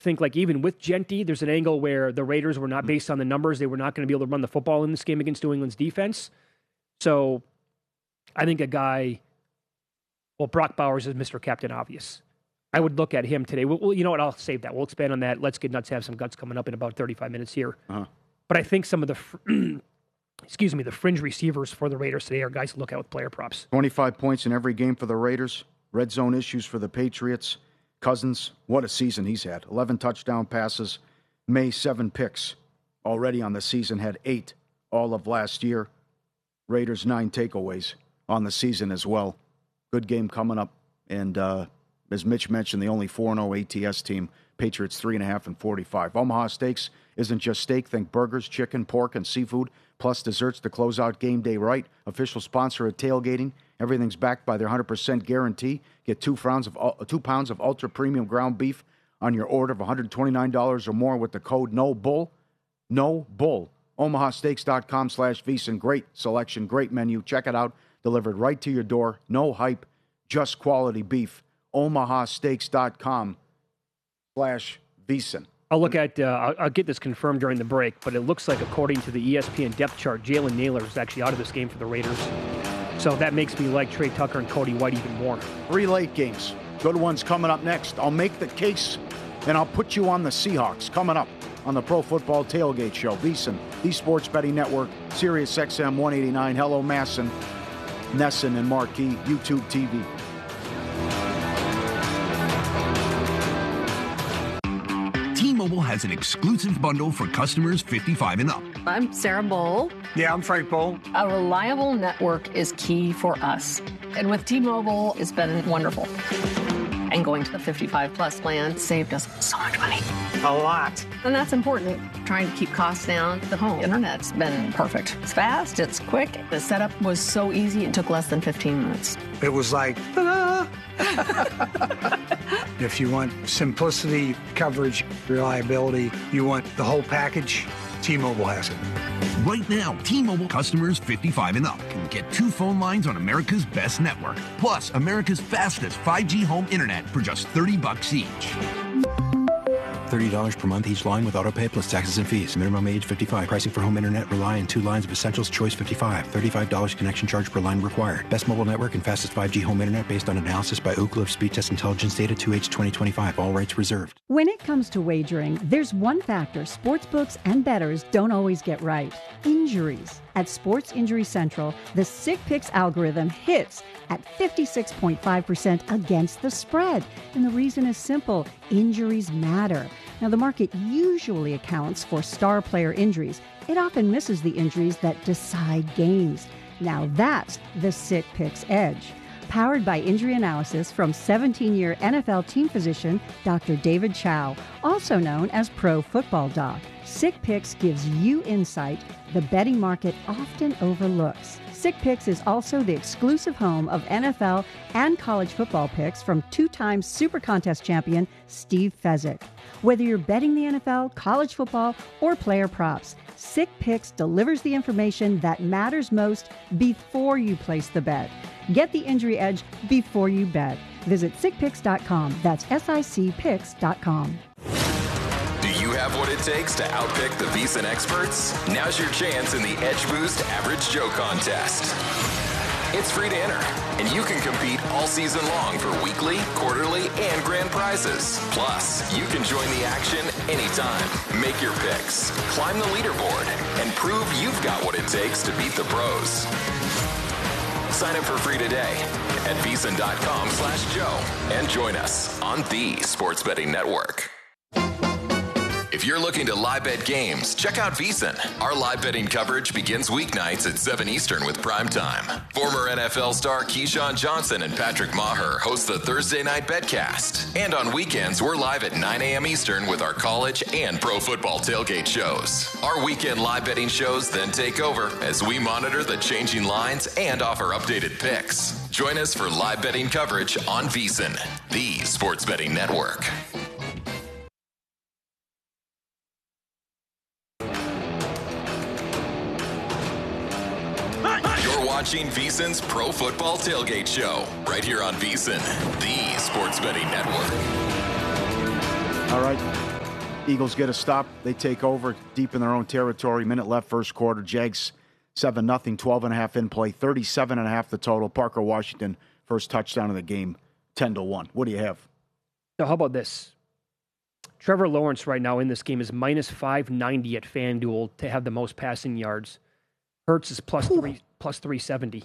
think like even with Genty, there's an angle where the Raiders were not based on the numbers. They were not going to be able to run the football in this game against New England's defense. So I think a guy, well, Brock Bowers is Mr. Captain Obvious. I would look at him today. Well, you know what? I'll save that. We'll expand on that. Let's Get Nuts have some guts coming up in about 35 minutes here. But I think some of the, the fringe receivers for the Raiders today are guys to look at with player props. 25 points in every game for the Raiders. Red zone issues for the Patriots. Cousins, what a season he's had. 11 touchdown passes. May, 7 picks. Already on the season, had 8 all of last year. Raiders, 9 takeaways on the season as well. Good game coming up. And as Mitch mentioned, the only 4-0 ATS team. Patriots 3.5 and 45. Omaha Steaks isn't just steak. Think burgers, chicken, pork, and seafood, plus desserts to close out game day right. Official sponsor of tailgating. Everything's backed by their 100% guarantee. Get 2 pounds of ultra premium ground beef on your order of $129 or more with the code NOBULL. No Bull. OmahaSteaks.com/VSiN. Great selection, great menu. Check it out. Delivered right to your door. No hype, just quality beef. OmahaSteaks.com/VSiN. I'll look at, I'll get this confirmed during the break, but it looks like according to the ESPN depth chart, Jalen Naylor is actually out of this game for the Raiders. So that makes me like Trey Tucker and Cody White even more. 3 late games. Good ones coming up next. I'll make the case, and I'll put you on the Seahawks coming up on the Pro Football Tailgate Show. VSiN, the Sports Betting Network, Sirius XM 189. Hello, Masson, Nesson, and Marquee, YouTube TV. T-Mobile has an exclusive bundle for customers 55 and up. I'm Sarah Bowl. Yeah, I'm Frank Bowl. A reliable network is key for us. And with T-Mobile, it's been wonderful. And going to the 55-plus plan saved us so much money. A lot. And that's important. Trying to keep costs down. The home internet's been perfect. It's fast, it's quick. The setup was so easy, it took less than 15 minutes. It was like, ta-da! If you want simplicity, coverage, reliability, you want the whole package, T-Mobile has it. Right now, T-Mobile customers 55 and up can get 2 phone lines on America's best network, plus America's fastest 5G home internet for just $30 each. $30 per month each line with autopay plus taxes and fees. Minimum age 55. Pricing for home internet rely on 2 lines of Essentials Choice 55. $35 connection charge per line required. Best mobile network and fastest 5G home internet based on analysis by Ookla of Speed Test Intelligence data 2H 2025. All rights reserved. When it comes to wagering, there's one factor sportsbooks and bettors don't always get right. Injuries. At Sports Injury Central, the Sick Picks algorithm hits at 56.5% against the spread. And the reason is simple. Injuries matter. Now, the market usually accounts for star player injuries. It often misses the injuries that decide games. Now, that's the Sick Picks edge. Powered by injury analysis from 17-year NFL team physician Dr. David Chow, also known as Pro Football Doc. Sick Picks gives you insight the betting market often overlooks. Sick Picks is also the exclusive home of NFL and college football picks from 2-time Super Contest champion Steve Fezzik. Whether you're betting the NFL, college football, or player props, Sick Picks delivers the information that matters most before you place the bet. Get the injury edge before you bet. Visit sickpicks.com. That's SICPicks.com. Do you have what it takes to outpick the VSiN experts? Now's your chance in the Edge Boost Average Joe contest. It's free to enter, and you can compete all season long for weekly, quarterly, and grand prizes. Plus, you can join the action anytime. Make your picks, climb the leaderboard, and prove you've got what it takes to beat the pros. Sign up for free today at VSiN.com/Joe and join us on the Sports Betting Network. If you're looking to live bet games, check out VSiN. Our live betting coverage begins weeknights at 7 Eastern with Primetime. Former NFL star Keyshawn Johnson and Patrick Maher host the Thursday Night Betcast. And on weekends, we're live at 9 a.m. Eastern with our college and pro football tailgate shows. Our weekend live betting shows then take over as we monitor the changing lines and offer updated picks. Join us for live betting coverage on VSiN, the Sports Betting Network. Watching VSiN's Pro Football Tailgate Show right here on VSiN, the Sports Betting Network. All right, Eagles get a stop. They take over deep in their own territory. Minute left, first quarter. Jags 7-0, 12.5 in play, 37.5 the total. Parker Washington, first touchdown of the game, 10-1. What do you have? So how about this? Trevor Lawrence right now in this game is minus 590 at FanDuel to have the most passing yards. Hurts is plus 370.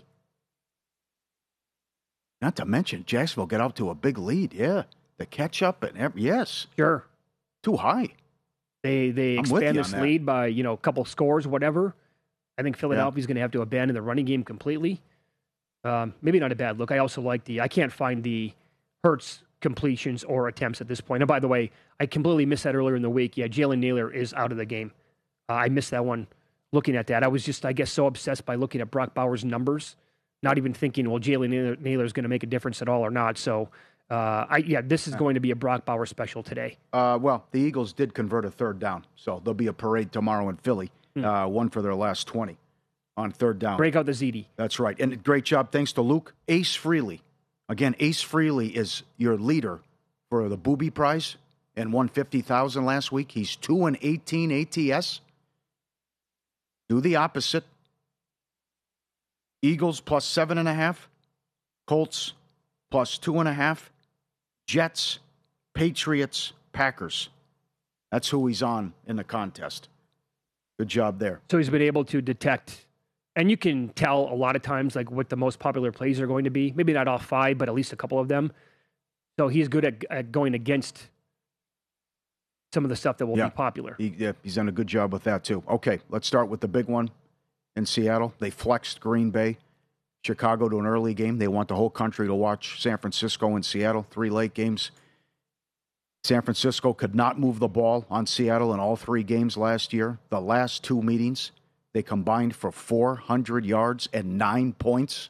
Not to mention, Jacksonville get out to a big lead. Yeah, the catch up and yes, Sure. too high. They expand this that. lead by, a couple scores, whatever. I think Philadelphia's going to have to abandon the running game completely. Maybe not a bad look. I also like I can't find the Hurts completions or attempts at this point. And by the way, I completely missed that earlier in the week. Yeah, Jalen Naylor is out of the game. I missed that one looking at that. I was just, I guess, so obsessed by looking at Brock Bowers' numbers, not even thinking, well, Jalen Naylor is going to make a difference at all or not. So, this is going to be a Brock Bowers special today. Well, the Eagles did convert a third down, so there'll be a parade tomorrow in Philly, one for their last 20 on third down. Break out the ZD. That's right. And great job, thanks to Luke. Ace Frehley. Again, Ace Frehley is your leader for the Booby Prize and won $50,000 last week. He's 2-18 ATS. Do the opposite. Eagles plus 7.5. Colts plus 2.5. Jets, Patriots, Packers. That's who he's on in the contest. Good job there. So he's been able to detect, and you can tell a lot of times like what the most popular plays are going to be. Maybe not all 5, but at least a couple of them. So he's good at going against some of the stuff that will be popular. He's done a good job with that too. Okay, let's start with the big one in Seattle. They flexed Green Bay, Chicago to an early game. They want the whole country to watch San Francisco and Seattle, 3 late games. San Francisco could not move the ball on Seattle in all 3 games last year. The last 2 meetings, they combined for 400 yards and 9 points.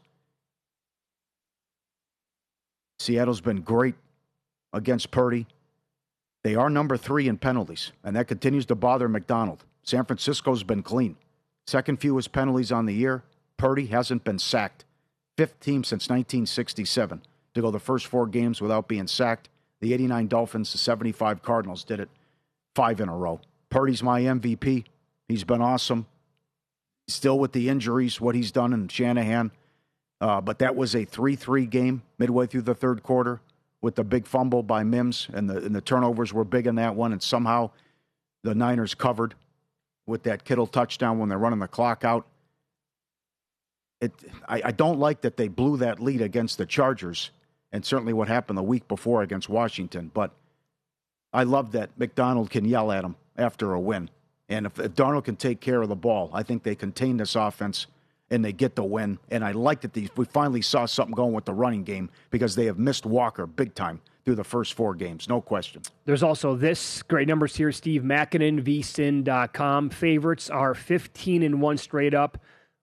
Seattle's been great against Purdy. They are number 3 in penalties, and that continues to bother McDonald. San Francisco's been clean. Second fewest penalties on the year. Purdy hasn't been sacked. 5th team since 1967 to go the first 4 games without being sacked. The 89 Dolphins, the 75 Cardinals did it 5 in a row. Purdy's my MVP. He's been awesome. Still with the injuries, what he's done in Shanahan. But that was a 3-3 game midway through the third quarter with the big fumble by Mims, and the turnovers were big in that one, and somehow the Niners covered with that Kittle touchdown when they're running the clock out. I don't like that they blew that lead against the Chargers, and certainly what happened the week before against Washington. But I love that McDonald can yell at him after a win. And if Darnold can take care of the ball, I think they contain this offense and they get the win. And I like that we finally saw something going with the running game because they have missed Walker big time through the first 4 games. No question. There's also this. Great numbers here. Steve Makinen, vsin.com. Favorites are 15-1 straight up,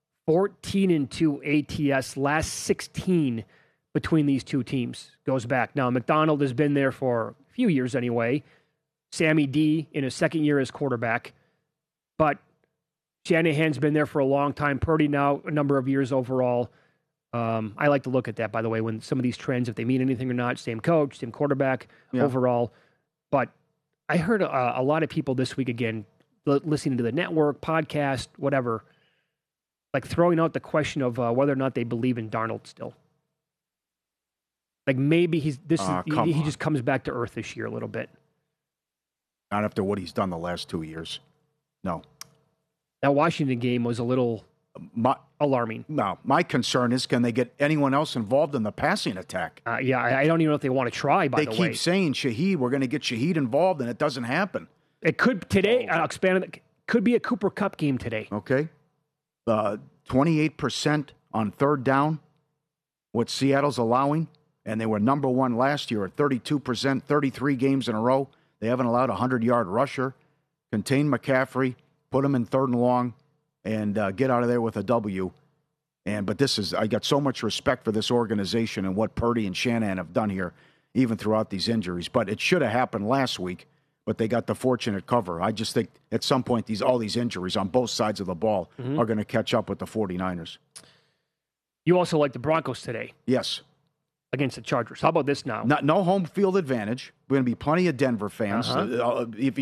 14-2 ATS. Last 16 between these two teams goes back. Now, McDonald has been there for a few years anyway. Sammy D in his second year as quarterback. But Shanahan's been there for a long time. Purdy now a number of years overall. I like to look at that, by the way, when some of these trends, if they mean anything or not, same coach, same quarterback overall. But I heard a lot of people this week, again, listening to the network, podcast, whatever, like throwing out the question of whether or not they believe in Darnold still. Like maybe he just comes back to earth this year a little bit. Not after what he's done the last 2 years. No. That Washington game was a little alarming. No, my concern is, can they get anyone else involved in the passing attack? I don't even know if they want to try, by the way. They keep saying Shaheed, we're going to get Shaheed involved, and it doesn't happen. It could today, I'll expand on it, could be a Cooper Kupp game today. Okay. 28% on third down, what Seattle's allowing, and they were number 1 last year at 32%, 33 games in a row. They haven't allowed a 100-yard rusher. Contain McCaffrey, put him in 3rd and long, and get out of there with a W. But I got so much respect for this organization and what Purdy and Shanahan have done here, even throughout these injuries. But it should have happened last week, but they got the fortunate cover. I just think at some point all these injuries on both sides of the ball are going to catch up with the 49ers. You also like the Broncos today. Yes. Against the Chargers. How about this now? No home field advantage. We're going to be plenty of Denver fans. If